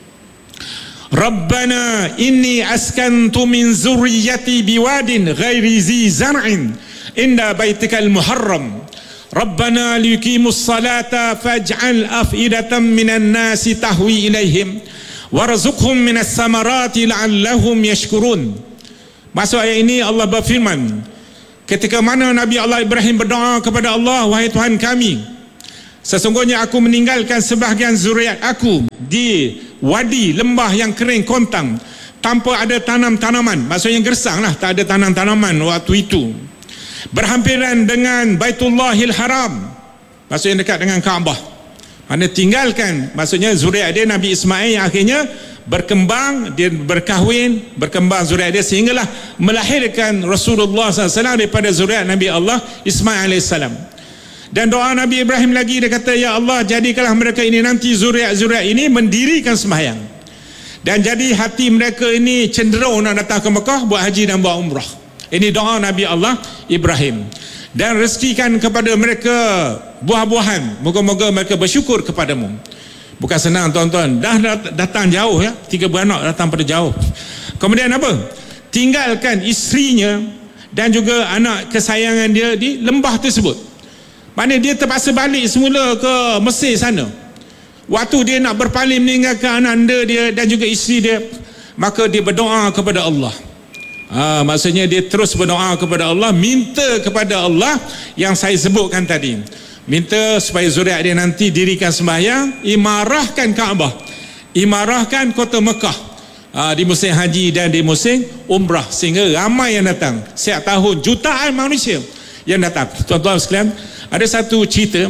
Rabbana inni askantu min zurriyati biwadin ghairi zi zar'in inda baitikal muharram Rabbana liyuqimus salata faj'al af'idatan minan nasi tahwi ilaihim warzuqhum minas samarati la'allahum yashkurun. Maksud ayat ini Allah berfirman, ketika mana Nabi Allah Ibrahim berdoa kepada Allah, wahai Tuhan kami, sesungguhnya aku meninggalkan sebahagian zuriat aku di wadi lembah yang kering kontang tanpa ada tanam-tanaman, maksudnya gersang lah, tak ada tanam-tanaman waktu itu, berhampiran dengan Baitullahil Haram, maksudnya dekat dengan Kaabah. Mana tinggalkan, maksudnya zuriat dia Nabi Ismail yang akhirnya berkembang, dia berkahwin, berkembang zuriat dia sehinggalah melahirkan Rasulullah SAW daripada zuriat Nabi Allah Ismail AS. Dan doa Nabi Ibrahim lagi, dia kata, ya Allah, jadikanlah mereka ini nanti zuriat-zuriat ini mendirikan sembahyang, dan jadi hati mereka ini cenderung nak datang ke Mekah buat haji dan buat umrah. Ini doa Nabi Allah Ibrahim. Dan rezekikan kepada mereka buah-buahan, moga-moga mereka bersyukur kepadamu. Bukan senang tuan-tuan, dah datang jauh ya, 3 beranak datang pada jauh. Kemudian apa? Tinggalkan isterinya dan juga anak kesayangan dia di lembah tersebut. Mana dia terpaksa balik semula ke Mesir sana. Waktu dia nak berpaling meninggalkan anak anda dia dan juga isteri dia, maka dia berdoa kepada Allah. Maksudnya dia terus berdoa kepada Allah, minta kepada Allah yang saya sebutkan tadi, minta supaya zuriat dia nanti dirikan sembahyang, imarahkan Kaabah, imarahkan kota Mekah di musim haji dan di musim umrah, sehingga ramai yang datang setiap tahun, jutaan manusia yang datang. Tuan-tuan sekalian, ada satu cerita,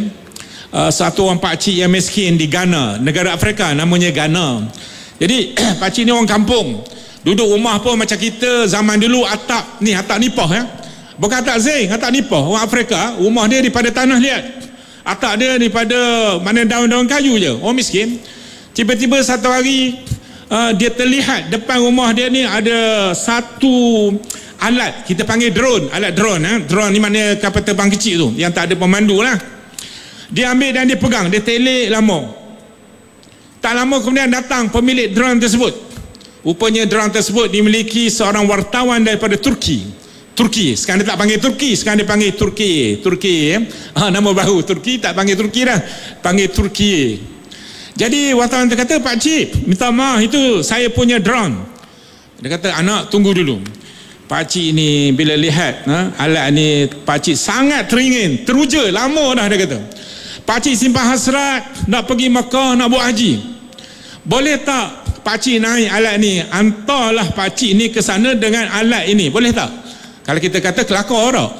satu orang pakcik yang miskin di Ghana, negara Afrika, namanya Ghana. Jadi pakcik ni orang kampung, duduk rumah pun macam kita zaman dulu, atap ni, atap nipah ya, bukan atap zinc, atap nipah. Orang Afrika rumah dia daripada tanah liat, atap dia daripada mana daun-daun kayu je. Orang miskin. Tiba-tiba satu hari dia terlihat depan rumah dia ni ada satu alat, kita panggil drone, alat drone. Drone ni mana kapal terbang kecil tu yang tak ada pemandu lah. Dia ambil dan dia pegang, dia telik lama. Tak lama kemudian datang pemilik drone tersebut. Rupanya drone tersebut dimiliki seorang wartawan daripada Turki. Sekarang dia tak panggil Turki, sekarang dia panggil Turki. Nama baru, Turki tak panggil Turki dah, panggil Turki. Jadi wartawan tu kata, pakcik, minta maaf, itu saya punya drone. Dia kata, anak tunggu dulu. Pakcik ni bila lihat alat ni, pakcik sangat teringin, teruja lama dah. Dia kata, pakcik simpan hasrat nak pergi Mekah, nak buat haji. Boleh tak pakcik naik alat ni, hantarlah pakcik ni ke sana dengan alat ini, boleh tak? Kalau kita kata kelakar tak?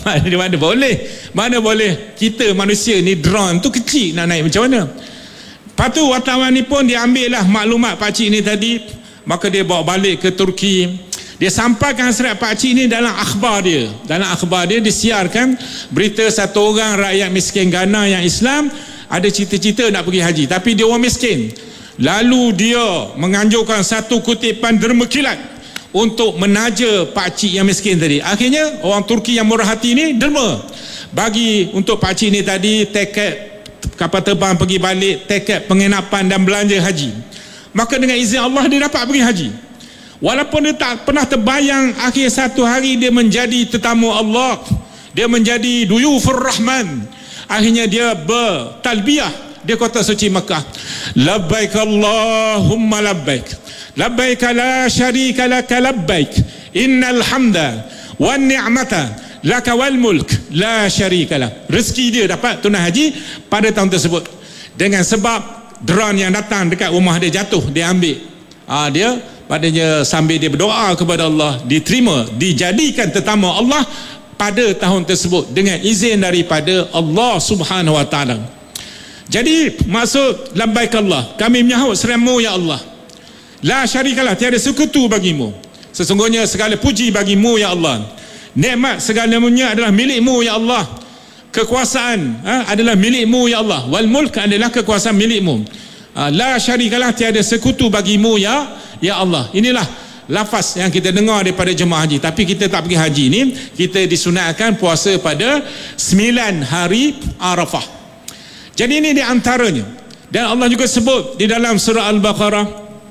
Mana boleh, kita manusia ni drone tu kecil, nak naik macam mana? Lepas tu wartawan ni pun dia ambil lah maklumat pakcik ni tadi, maka dia bawa balik ke Turki. Dia sampaikan hasrat pakcik ni dalam akhbar dia. Dalam akhbar dia disiarkan berita satu orang rakyat miskin Ghana yang Islam ada cita-cita nak pergi haji, tapi dia orang miskin. Lalu dia menganjurkan satu kutipan derma kilat untuk menaja pakcik yang miskin tadi. Akhirnya orang Turki yang murah hati ni derma bagi untuk pakcik ni tadi tiket kapal terbang pergi balik, tiket penginapan dan belanja haji. Maka dengan izin Allah dia dapat pergi haji. Walaupun dia tak pernah terbayang akhir satu hari dia menjadi tetamu Allah, dia menjadi duyufur rahman. Akhirnya dia bertalbiyah, dia kota suci Makkah, labbaik Allahumma labbaik, labbaik la syarika laka labbaik, innal hamda wan ni'mata laka wal mulk la syarika lak. Rezeki dia dapat tunai haji pada tahun tersebut dengan sebab drone yang datang dekat rumah dia jatuh, dia ambil. Dia padanya sambil dia berdoa kepada Allah, diterima, dijadikan tetamu Allah pada tahun tersebut dengan izin daripada Allah Subhanahu wa taala. Jadi maksud labbaik Allah, kami menyahut seramu ya Allah, la syarikalah, tiada sekutu bagimu, sesungguhnya segala puji bagimu ya Allah, nikmat segalanya adalah milikmu ya Allah, kekuasaan adalah milikmu ya Allah, wal mulk adalah kekuasaan milikmu, la syarikalah, tiada sekutu bagimu ya Allah. Inilah lafaz yang kita dengar daripada jemaah haji. Tapi kita tak pergi haji ni, kita disunatkan puasa pada 9 hari Arafah. Jadi ini di antaranya. Dan Allah juga sebut di dalam surah Al-Baqarah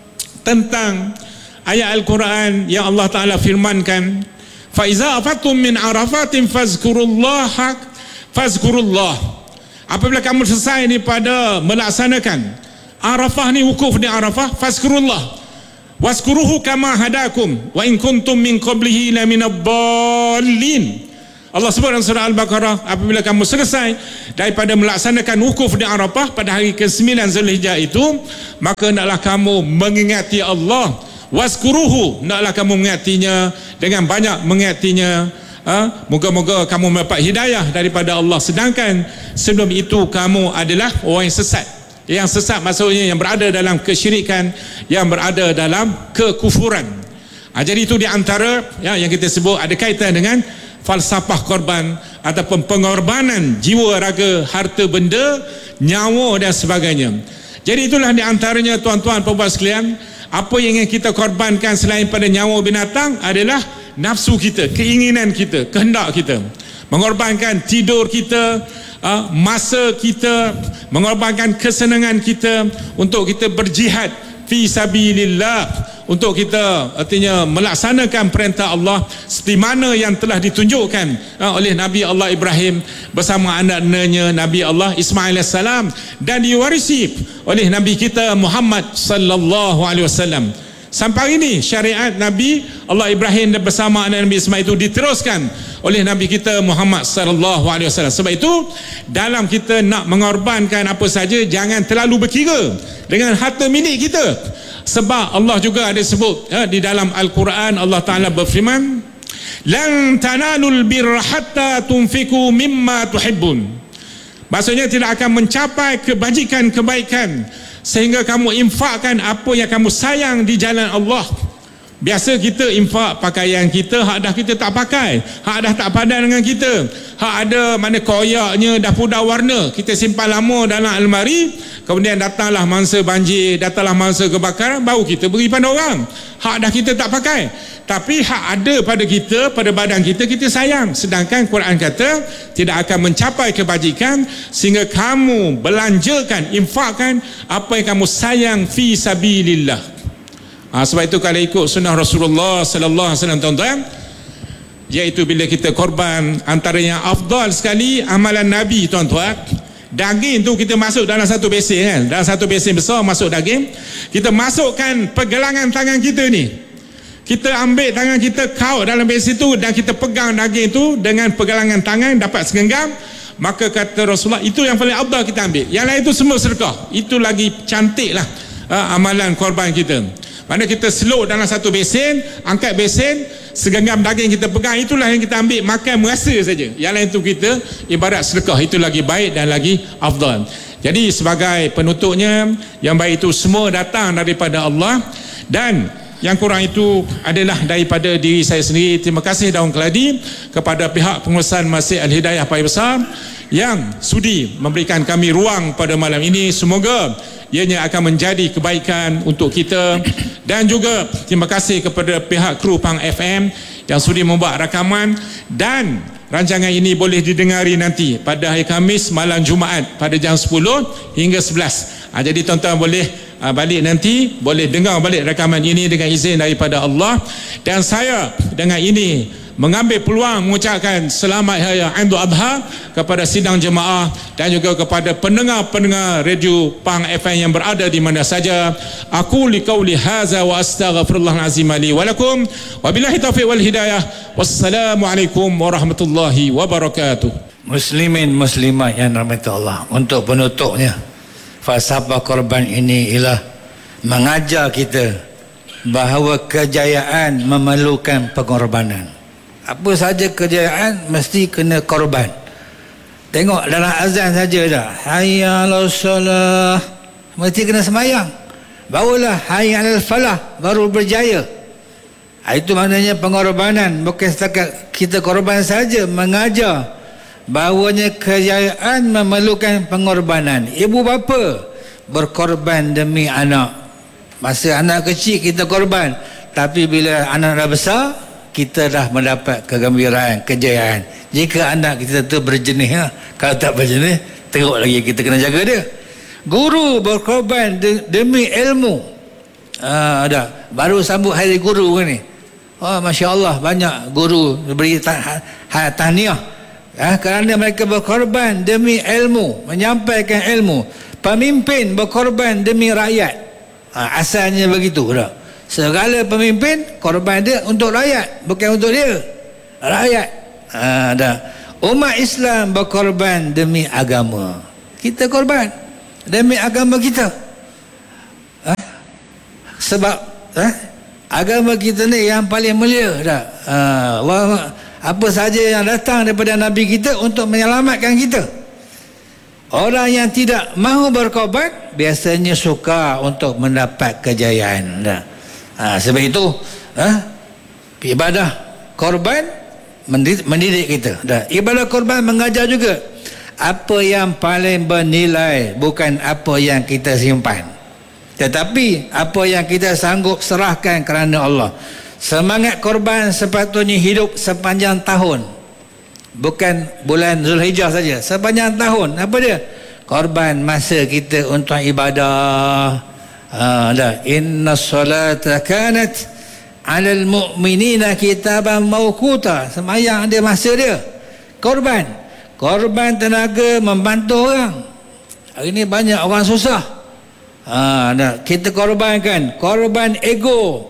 tentang ayat Al-Quran yang Allah Ta'ala firmankan, فَإِذَا أَفَضْتُم مِّنْ عَرَفَاتٍ فَاذْكُرُوا اللَّهَ fazkurullah. Apabila kamu selesai ni pada melaksanakan Arafah ni, wukuf di Arafah, fazkurullah waskuruhu kama hadakum wa in kuntum min qablihi laminadh-dhallin. Allah sebut dalam surah Al-Baqarah, apabila kamu selesai daripada melaksanakan wukuf di Arafah pada hari ke-9 Zulhijjah itu, maka hendaklah kamu mengingati Allah. Waskuruhu, hendaklah kamu mengingatinya dengan banyak mengingatinya. Moga-moga kamu mendapat hidayah daripada Allah. Sedangkan sebelum itu kamu adalah orang yang sesat. Yang sesat maksudnya yang berada dalam kesyirikan, yang berada dalam kekufuran. Jadi itu di antara yang kita sebut ada kaitan dengan falsafah korban ataupun pengorbanan jiwa, raga, harta benda, nyawa dan sebagainya. Jadi itulah di antaranya tuan-tuan puan-puan sekalian, apa yang ingin kita korbankan selain pada nyawa binatang adalah nafsu kita, keinginan kita, kehendak kita. Mengorbankan tidur kita, masa kita, mengorbankan kesenangan kita untuk kita berjihad fi sabilillah, untuk kita artinya melaksanakan perintah Allah seperti mana yang telah ditunjukkan oleh Nabi Allah Ibrahim bersama anak-anaknya Nabi Allah Ismail AS, dan diwarisi oleh Nabi kita Muhammad sallallahu alaihi wasallam. Sampai ini syariat Nabi Allah Ibrahim dan bersama anak Nabi Ismail itu diteruskan oleh Nabi kita Muhammad sallallahu alaihi wasallam. Sebab itu dalam kita nak mengorbankan apa saja, jangan terlalu berkira dengan harta milik kita. Sebab Allah juga ada sebut di dalam Al-Quran, Allah Ta'ala berfirman, lan tanalul birra hatta tunfiku mimma tuhibbun. Maksudnya tidak akan mencapai kebaikan sehingga kamu infakkan apa yang kamu sayang di jalan Allah. Biasa kita infak pakaian kita, hak dah kita tak pakai, hak dah tak padan dengan kita, hak ada mana koyaknya dah pudar warna, kita simpan lama dalam almari, kemudian datanglah mangsa banjir, datanglah mangsa kebakaran, baru kita beri pada orang. Hak dah kita tak pakai, tapi hak ada pada kita, pada badan kita, kita sayang. Sedangkan Quran kata tidak akan mencapai kebajikan sehingga kamu belanjakan, infakkan apa yang kamu sayang fi sabilillah. Sebab itu kalau ikut sunnah Rasulullah sallallahu alaihi wasallam tuan-tuan, iaitu bila kita korban, antara yang afdal sekali amalan Nabi tuan-tuan, daging tu kita masuk dalam satu besen kan, dalam satu besen besar masuk daging, kita masukkan pergelangan tangan kita ni, kita ambil tangan kita kaut dalam besen tu dan kita pegang daging tu dengan pergelangan tangan dapat segenggam. Maka kata Rasulullah, itu yang paling afdal kita ambil, yang lain tu semua sedekah. Itu lagi cantik lah amalan korban kita. Mana kita seluk dalam satu besen, angkat besen, segenggam daging kita pegang, itulah yang kita ambil, makan merasa saja. Yang lain tu kita ibarat sedekah. Itu lagi baik dan lagi afdal. Jadi sebagai penutupnya, yang baik itu semua datang daripada Allah, dan yang kurang itu adalah daripada diri saya sendiri. Terima kasih daun keladi kepada pihak pengurusan Masjid Al-Hidayah Paya Besar yang sudi memberikan kami ruang pada malam ini. Semoga ianya akan menjadi kebaikan untuk kita, dan juga terima kasih kepada pihak kru Pang FM yang sudi membuat rakaman, dan rancangan ini boleh didengari nanti pada hari Khamis malam Jumaat pada jam 10 hingga 11. Jadi tuan-tuan boleh balik nanti, boleh dengar balik rakaman ini dengan izin daripada Allah. Dan saya dengan ini mengambil peluang mengucapkan selamat hari Aidul Adha kepada sidang jemaah dan juga kepada pendengar-pendengar radio Pang FM yang berada di mana saja. Aku liqauli haza wa astaghfirullahal azim li wa lakum wa billahi taufiq wal hidayah. Wassalamualaikum warahmatullahi wabarakatuh. Muslimin muslimat yang dirahmati Allah, untuk penutupnya, falsafah korban ini ialah mengajar kita bahawa kejayaan memerlukan pengorbanan. Apa saja kejayaan mesti kena korban. Tengok dalam azan saja dah, hayya 'alas salah, mesti kena semayang. Barulah hayya 'alal falah, baru berjaya. Itu maknanya pengorbanan. Bukan setakat kita korban saja, mengajar bahawanya kejayaan memerlukan pengorbanan. Ibu bapa berkorban demi anak. Masa anak kecil kita korban, tapi bila anak dah besar, kita dah mendapat kegembiraan, kejayaan. Jika anak kita tu berjenis, kalau tak berjenis, teruk lagi, kita kena jaga dia. Guru berkorban demi ilmu. Ada baru sambut hari guru ni. Oh, Masya Allah, banyak guru beri tahniah Kerana mereka berkorban demi ilmu, menyampaikan ilmu. Pemimpin berkorban demi rakyat. Asalnya begitu dah. Segala pemimpin korban dia untuk rakyat, bukan untuk dia. Rakyat. Dah. Umat Islam berkorban demi agama. Kita korban demi agama kita. Sebab agama kita ni yang paling mulia dah. Apa saja yang datang daripada Nabi kita untuk menyelamatkan kita. Orang yang tidak mahu berkorban biasanya suka untuk mendapat kejayaan dah. Sebab itu ibadah korban mendidik kita dah. Ibadah korban mengajar juga apa yang paling bernilai bukan apa yang kita simpan, tetapi apa yang kita sanggup serahkan kerana Allah. Semangat korban sepatutnya hidup sepanjang tahun, bukan bulan Zulhijjah saja, sepanjang tahun. Apa dia? Korban masa kita untuk ibadah. Inna salata kanat 'alal mu'minina kitaban mawquta. Sembahyang ada masa dia. Korban tenaga membantu orang. Hari ini banyak orang susah. Kita korbankan korban ego.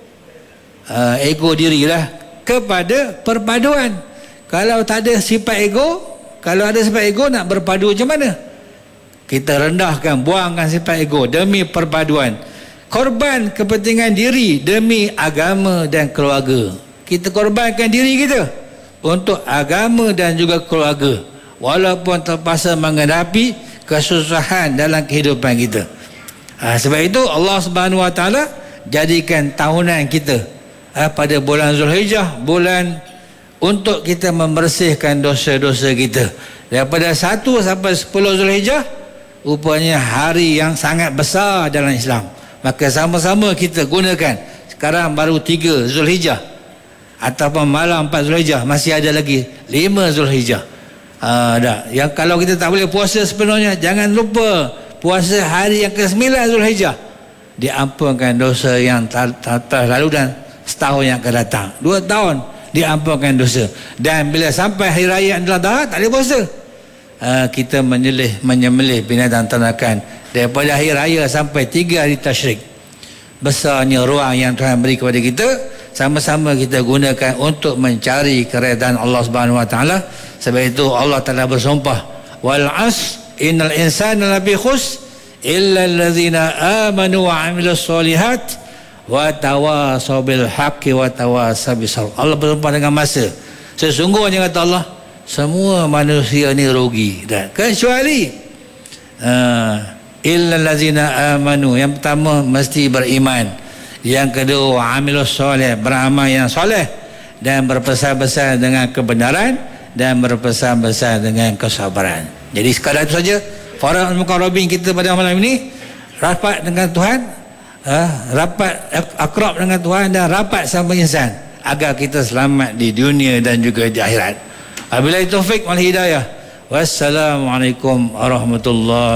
Ego dirilah kepada perpaduan. Kalau tak ada sifat ego, kalau ada sifat ego nak berpadu macam mana? Kita rendahkan, buangkan sifat ego demi perpaduan. Korban kepentingan diri demi agama dan keluarga. Kita korbankan diri kita untuk agama dan juga keluarga, walaupun terpaksa menghadapi kesusahan dalam kehidupan kita. Sebab itu Allah Subhanahu Wa Taala jadikan tahunan kita pada bulan Zulhijjah, bulan untuk kita membersihkan dosa-dosa kita. Daripada 1 sampai 10 Zulhijjah rupanya hari yang sangat besar dalam Islam. Maka sama-sama kita gunakan. Sekarang baru 3 Zulhijjah ataupun malam 4 Zulhijjah, masih ada lagi 5 Zulhijjah. Yang kalau kita tak boleh puasa sepenuhnya, jangan lupa puasa hari yang ke-9 Zulhijjah. Diampunkan dosa yang telah lalu dan setahun yang akan datang. 2 tahun diampunkan dosa. Dan bila sampai hari raya Idul Adha tak boleh puasa. Kita menyembelih binatang ternakan daripada hari raya sampai 3 hari tasyrik. Besarnya ruang yang Tuhan beri kepada kita, sama-sama kita gunakan untuk mencari keredaan Allah Subhanahu Wa Taala. Sebab itu Allah Taala bersumpah, wal 'asr innal insana lafi khusr illa allazina amanu wa 'amilus solihat wa tawasaw bil haqqi wa tawasaw bis sabr. Allah bersumpah dengan masa. Sesungguhnya kata Allah, semua manusia ni rugi, dan kecuali illa allazina amanu. Yang pertama mesti beriman, yang kedua amilus soleh, beramal yang soleh, dan berpesan-pesan dengan kebenaran, dan berpesan-pesan dengan kesabaran. Jadi sekadar itu saja para mukarrabin kita pada malam ini, rapat dengan Tuhan, rapat akrab dengan Tuhan, dan rapat sama insan, agar kita selamat di dunia dan juga di akhirat. Wabillahi taufik wal hidayah. Wassalamualaikum warahmatullahi